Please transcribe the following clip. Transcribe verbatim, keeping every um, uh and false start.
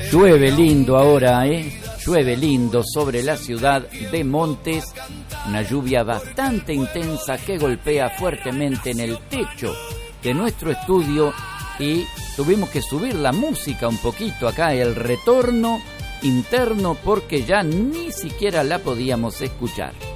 Llueve lindo ahora, ¿eh? Llueve lindo sobre la ciudad de Montes. Una lluvia bastante intensa que golpea fuertemente en el techo de nuestro estudio y tuvimos que subir la música un poquito acá, el retorno interno, porque ya ni siquiera la podíamos escuchar.